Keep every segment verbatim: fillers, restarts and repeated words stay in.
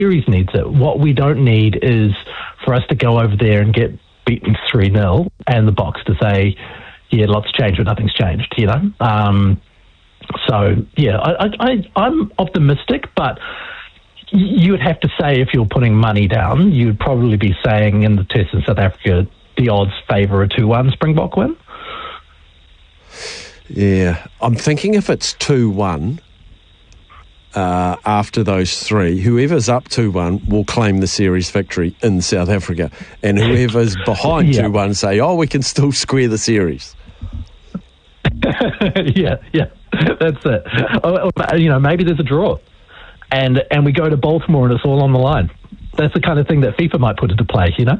series needs it. What we don't need is for us to go over there and get beaten three nil and the box to say, yeah, lots changed, but nothing's changed, you know? Um, so, yeah, I, I, I'm optimistic, but you would have to say if you're putting money down, you'd probably be saying in the test in South Africa, the odds favour a two one Springbok win. Yeah, I'm thinking if it's two one uh, after those three, whoever's up two one will claim the series victory in South Africa, and whoever's behind yeah. two one say, oh, we can still square the series. yeah, yeah, that's it. Or, or, you know, maybe there's a draw, and and we go to Baltimore and it's all on the line. That's the kind of thing that FIFA might put into play, you know?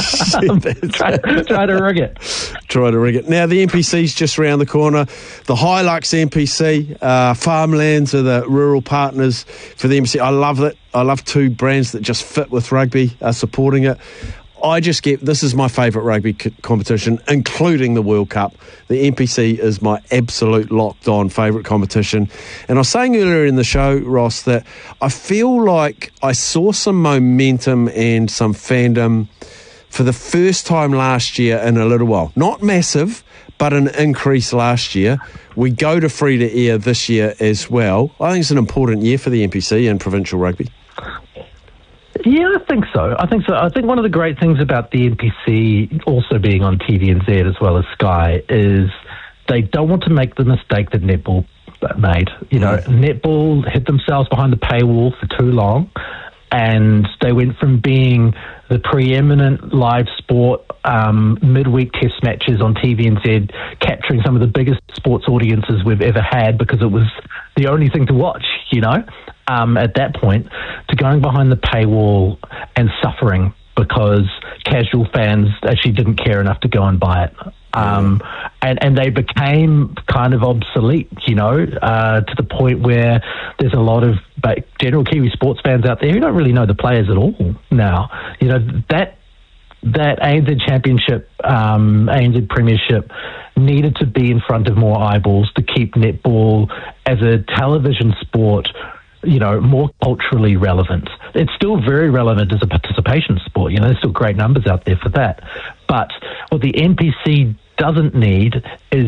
try, try to rig it. Try to rig it. Now, the N P C's just around the corner. The Hilux N P C, uh, Farmlands are the rural partners for the N P C. I love it. I love two brands that just fit with rugby, uh, supporting it. I just get, this is my favourite rugby c- competition, including the World Cup. The N P C is my absolute locked-on favourite competition. And I was saying earlier in the show, Ross, that I feel like I saw some momentum and some fandom for the first time last year in a little while. Not massive, but an increase last year. We go to free-to-air this year as well. I think it's an important year for the N P C and provincial rugby. Yeah, I think so. I think so. I think one of the great things about the N P C also being on T V N Z as well as Sky is they don't want to make the mistake that netball made. You know, mm. netball hid themselves behind the paywall for too long, and they went from being the preeminent live sport, um, midweek test matches on T V N Z, capturing some of the biggest sports audiences we've ever had because it was the only thing to watch, you know, um, at that point, to going behind the paywall and suffering because casual fans actually didn't care enough to go and buy it. Um, and, and they became kind of obsolete, you know, uh, to the point where there's a lot of general Kiwi sports fans out there who don't really know the players at all now. You know, that that A N Z Championship, um, A N Z Premiership needed to be in front of more eyeballs to keep netball as a television sport, you know, more culturally relevant. It's still very relevant as a participation sport. You know, there's still great numbers out there for that. But what the N P C doesn't need is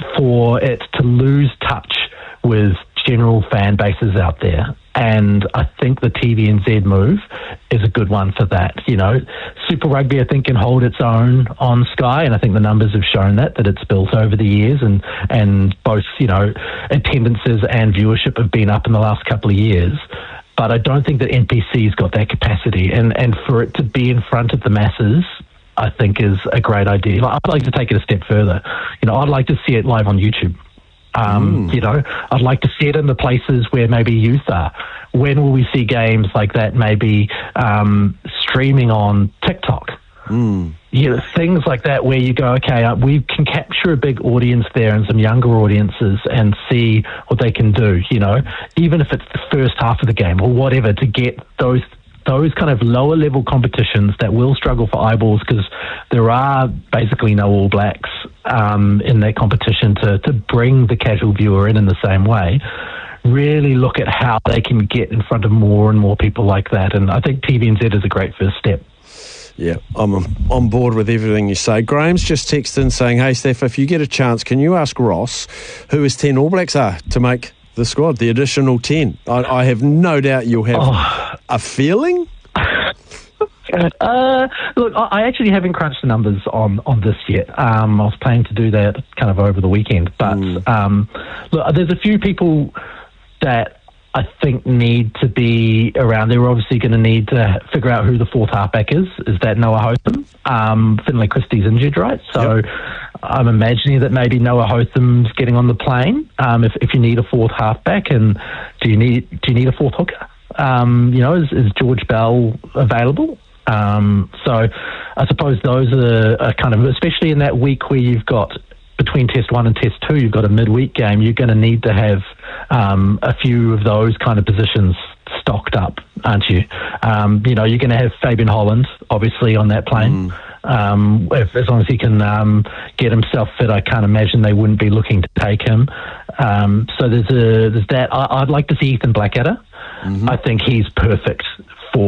for it to lose touch with general fan bases out there. And I think the T V N Z move is a good one for that. You know, Super Rugby, I think, can hold its own on Sky, and I think the numbers have shown that, that it's built over the years, and, and both, you know, attendances and viewership have been up in the last couple of years. But I don't think that N P C's got that capacity, and, and for it to be in front of the masses, I think is a great idea. I'd like to take it a step further. You know, I'd like to see it live on YouTube. Um, mm. You know, I'd like to see it in the places where maybe youth are. When will we see games like that maybe um, streaming on TikTok? Mm. You know, things like that where you go, okay, uh, we can capture a big audience there and some younger audiences and see what they can do, you know, even if it's the first half of the game or whatever, to get those those kind of lower level competitions that will struggle for eyeballs because there are basically no All Blacks um, in that competition to, to bring the casual viewer in in the same way. Really look at how they can get in front of more and more people like that. And I think T V N Z is a great first step. Yeah, I'm on board with everything you say. Graham's just texted in saying, hey, Steph, if you get a chance, can you ask Ross who his ten All Blacks are to make the squad, the additional ten? I, I have no doubt you'll have oh. a feeling. Uh, look, I actually haven't crunched the numbers on, on this yet. Um, I was planning to do that kind of over the weekend. But mm. um, look, there's a few people that I think need to be around. They're obviously going to need to figure out who the fourth halfback is. Is that Noah Hotham? Um, Finlay Christie's injured, right? So yep. I'm imagining that maybe Noah Hotham's getting on the plane. Um, if, if you need a fourth halfback, and do you need do you need a fourth hooker? Um, you know, is, is George Bell available? Um, so I suppose those are, are kind of, especially in that week where you've got between test one and test two, you've got a midweek game, you're going to need to have um, a few of those kind of positions stocked up, aren't you? Um, you know, you're going to have Fabian Holland, obviously, on that plane. Mm. Um, if, as long as he can um, get himself fit, I can't imagine they wouldn't be looking to take him. Um, so there's a, there's that. I, I'd like to see Ethan Blackadder. Mm-hmm. I think he's perfect